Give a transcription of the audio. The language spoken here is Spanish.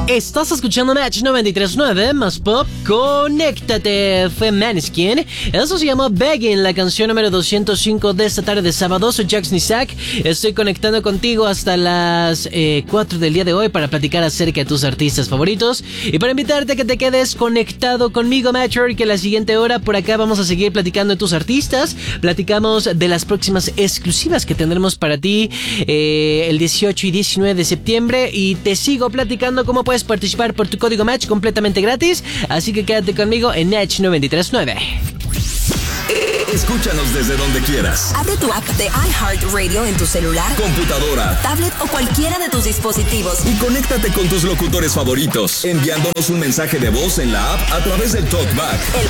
Estás escuchando Match 93.9, más pop, conéctate, fue Maneskin. Eso se llamó Begging, la canción número 205 de esta tarde de sábado. Soy Jax Nisak, estoy conectando contigo hasta las 4 del día de hoy para platicar acerca de tus artistas favoritos y para invitarte a que te quedes conectado conmigo, Matcher, que la siguiente hora por acá vamos a seguir platicando de tus artistas. Platicamos de las próximas exclusivas que tendremos para ti el 18 y 19 de septiembre y te sigo platicando cómo puedes participar por tu código Match completamente gratis, así que quédate conmigo en Match 93.9. Escúchanos desde donde quieras. Abre tu app de iHeartRadio en tu celular, computadora, tablet o cualquiera de tus dispositivos y conéctate con tus locutores favoritos, enviándonos un mensaje de voz en la app a través del TalkBack.